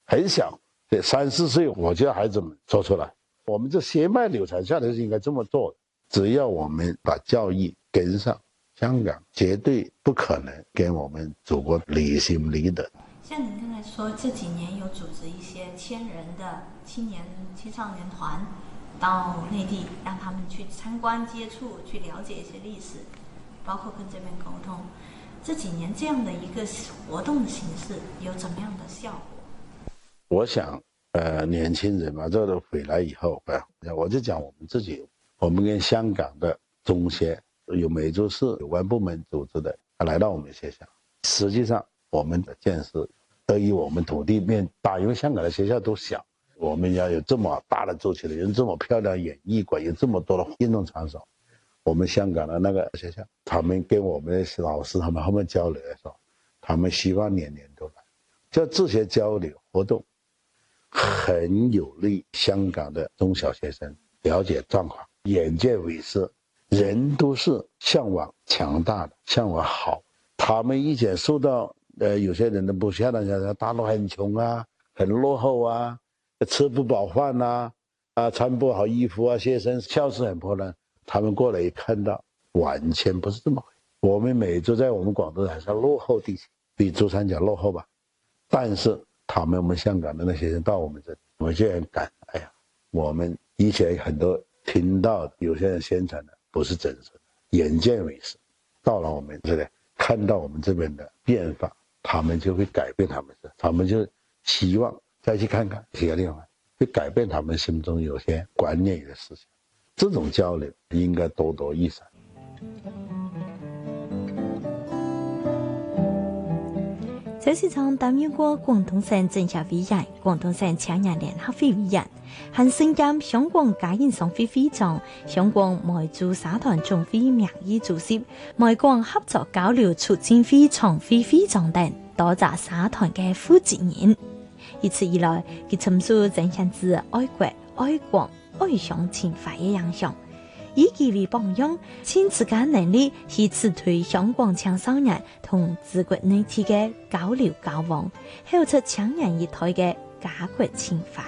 很小，对3、4岁，我叫孩子们说出来。我们这血脉流传下来是应该这么做的。只要我们把教育跟上，香港绝对不可能跟我们祖国离心离德。 像您刚才说，这几年有组织一些1000人的青少年团到内地，让他们去参观、接触、去了解一些历史，包括跟这边沟通。这几年这样的一个活动的形式有怎么样的效果？ 我想，年轻人嘛，这都回来以后，我就讲我们自己，我们跟香港的中学有梅州市有关部门组织的，来到我们学校。实际上，我们的建设得益我们土地面大，因为香港的学校都小，我们要有这么大的做起来，有这么漂亮演艺馆，有这么多的运动场所。我们香港的那个学校，他们跟我们的老师他们后面交流的时候，他们希望年年都来，就这些交流活动很有利香港的中小学生了解状况，眼界为师，人都是向往强大的，向往好。他们以前受到有些人的不孝的，大陆很穷啊，很落后啊，吃不饱饭啊，穿不好衣服啊，学生校舍很破烂。他们过来一看到，完全不是这么回事。我们梅州在我们广东还是落后地区，比珠三角落后吧，但是我们香港的那些人到我们这里，我就很感，哎呀，我们以前很多听到有些人宣传的不是真实的，眼见为实。到了我们这里，看到我们这边的变化，他们就会改变他们就希望再去看看这个地方，会改变他们心中有些观念的思想。这种交流应该多多益善。 周市长担任过廣東省政協委員、廣東省青年聯合會委員，還身兼香港家園商會會長、香港梅州社團總會名譽主席、梅港合作交流促進會常會會長等多個社團嘅負責人。以此以來，佢參與正向之愛國、愛港、愛鄉情懷嘅影響，以其為榜樣，盡自家能力去辭退香港青少年同自國內地嘅交流交往，構出青年一代嘅家國情懷。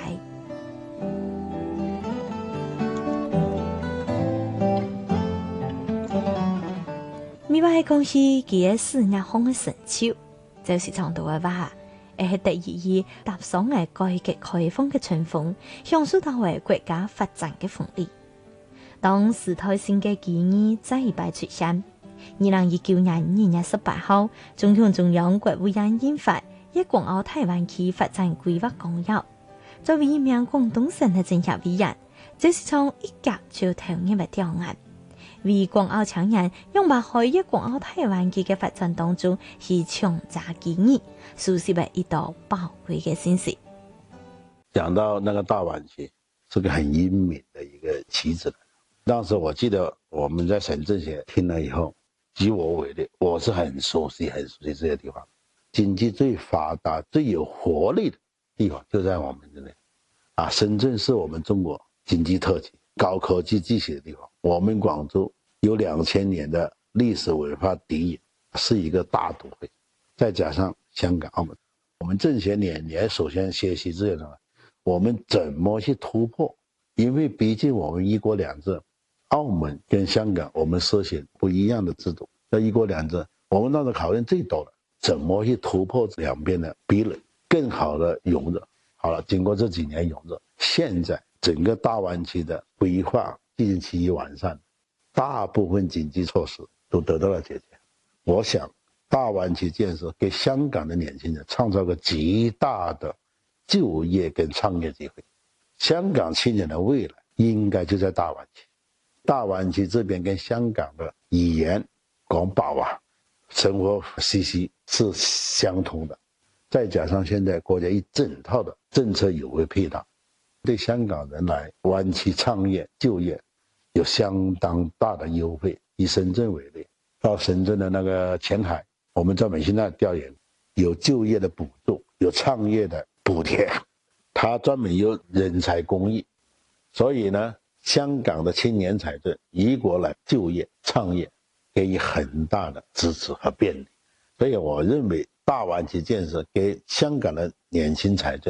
未話係講是佢嘅事業上嘅成就，周市長都話。係第二意踏上係改革開放嘅春風，享受到為國家發展嘅紅利。當時代性嘅建議再一擺出現，2019年2月18號，中央國務院印發《粵港澳大灣區發展規劃綱要》。作為一名廣東省嘅政協委員，周市長一腳就投入咗調案。為港澳青年用把喺粵港澳大灣區嘅發展當中去強加建議，樹立了一道寶貴嘅信息。 講到那個大灣區，是個很英明的一個棋子。當時我記得我們在省政協聽了以後，以我為例，我是很熟悉這些地方，經濟最發達、最有活力的地方就在我們這裏。深圳是我們中國經濟特區、高科技聚集的地方。我們廣州有2000年的歷史文化底蘊，是一個大都會。再加上香港、澳門，我們政協年年首先學習這個，我們怎麼去突破？因為畢竟我們一國兩制，澳門跟香港我們實行不一樣的制度。在一國兩制，我們當時考驗最多的，怎麼去突破兩邊的壁壘，更好的融入。好了，經過這幾年融入，現在整個大灣區的規劃進行趨於完善，大部分經濟措施都得到了解決。我想大灣區建設給香港的年輕人創造個極大的就業跟創業機會。香港青年的未來應該就在大灣區。大灣區這邊跟香港的語言、廣寶生活息息是相通的，再加上現在國家一整套的政策優惠配套，對香港人來灣區創業就業有相當大的優惠。以深圳為例，到深圳的那個前海，我們在美心那調研，有就業的補助，有創業的補貼，它專門有人才公益。所以呢，香港的青年才俊移過來就業創業，給予很大的支持和便利。所以我認為大灣區建設給香港的年輕才俊